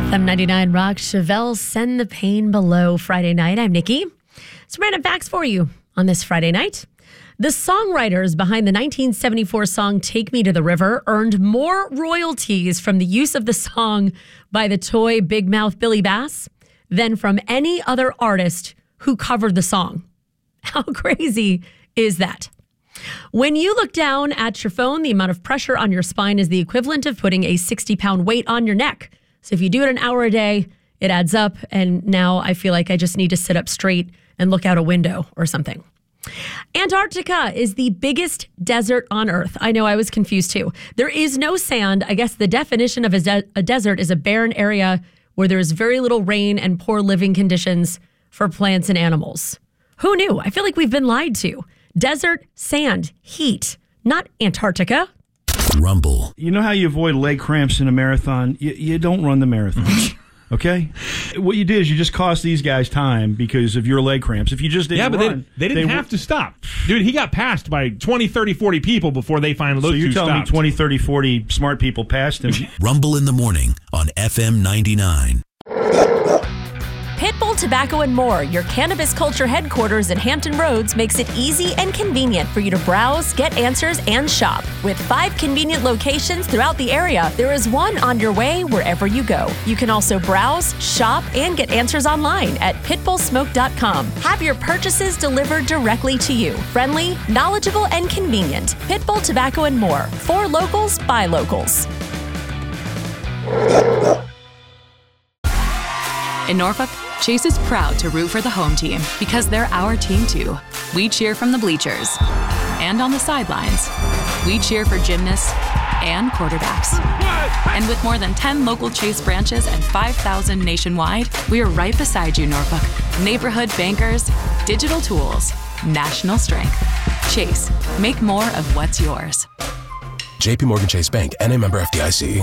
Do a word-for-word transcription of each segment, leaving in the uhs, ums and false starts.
F M ninety-nine Rock, Chevelle, Send the Pain Below. Friday night. I'm Nikki. Some random facts for you on this Friday night. The songwriters behind the nineteen seventy-four song Take Me to the River earned more royalties from the use of the song by the toy Big Mouth Billy Bass than from any other artist who covered the song. How crazy is that? When you look down at your phone, the amount of pressure on your spine is the equivalent of putting a sixty-pound weight on your neck. So if you do it an hour a day, it adds up. And now I feel like I just need to sit up straight and look out a window or something. Antarctica is the biggest desert on Earth. I know, I was confused too. There is no sand. I guess the definition of a, de- a desert is a barren area where there is very little rain and poor living conditions for plants and animals. Who knew? I feel like we've been lied to. Desert, sand, heat, not Antarctica. Rumble. You know how you avoid leg cramps in a marathon? You, you don't run the marathon. Okay? What you did is you just cost these guys time because of your leg cramps. If you just didn't Yeah, but run, they, they didn't they have w- to stop. Dude, he got passed by twenty, thirty, forty people before they finally So those you're two telling stopped. me twenty, thirty, forty smart people passed him? Rumble in the morning on F M ninety-nine. Pitbull Tobacco and More, your cannabis culture headquarters in Hampton Roads, makes it easy and convenient for you to browse, get answers, and shop. With five convenient locations throughout the area, there is one on your way wherever you go. You can also browse, shop, and get answers online at pitbull smoke dot com. Have your purchases delivered directly to you. Friendly, knowledgeable, and convenient. Pitbull Tobacco and More. For locals, by locals. In Norfolk, Chase is proud to root for the home team because they're our team too. We cheer from the bleachers and on the sidelines. We cheer for gymnasts and quarterbacks. And with more than ten local Chase branches and five thousand nationwide, we are right beside you, Norfolk. Neighborhood bankers, digital tools, national strength. Chase, make more of what's yours. J P Morgan Chase Bank, N A member F D I C.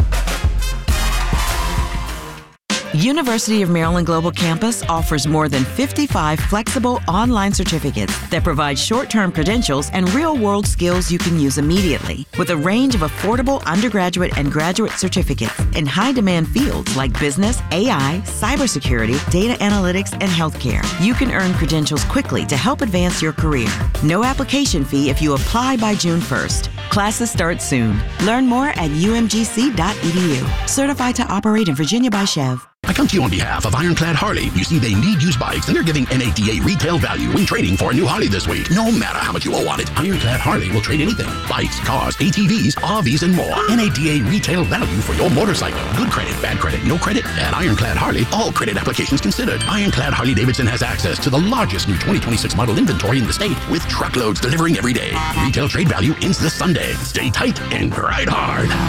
University of Maryland Global Campus offers more than fifty-five flexible online certificates that provide short-term credentials and real-world skills you can use immediately. With a range of affordable undergraduate and graduate certificates in high-demand fields like business, A I, cybersecurity, data analytics, and healthcare, you can earn credentials quickly to help advance your career. No application fee if you apply by June first. Classes start soon. Learn more at u m g c dot e d u. Certified to operate in Virginia by Chev. I come to you on behalf of Ironclad Harley. You see, they need used bikes, and they're giving N A D A retail value when trading for a new Harley this week. No matter how much you owe on it, Ironclad Harley will trade anything. Bikes, cars, A T Vs, R Vs, and more. N A D A retail value for your motorcycle. Good credit, bad credit, no credit. At Ironclad Harley, all credit applications considered. Ironclad Harley-Davidson has access to the largest new twenty twenty-six model inventory in the state, with truckloads delivering every day. Retail trade value ends this Sunday. Stay tight and ride hard.